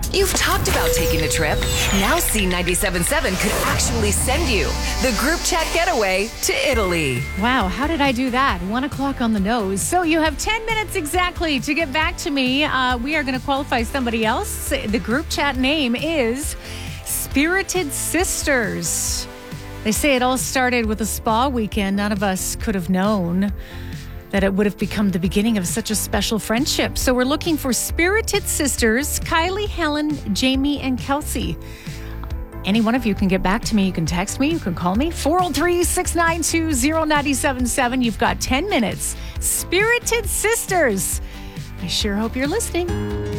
You've talked about taking a trip. Now C97.7 could actually send you the group chat getaway to Italy. Wow, how did I do that? 1 o'clock on the nose. So you have 10 minutes exactly to get back to me. We are going to qualify somebody else. The group chat name is Spirited Sisters. They say it all started with a spa weekend. None of us could have known that it would have become the beginning of such a special friendship. So we're looking for Spirited Sisters, Kylie, Helen, Jamie, and Kelsey. Any one of you can get back to me. You can text me. You can call me. 403-692-0977. You've got 10 minutes. Spirited Sisters. I sure hope you're listening.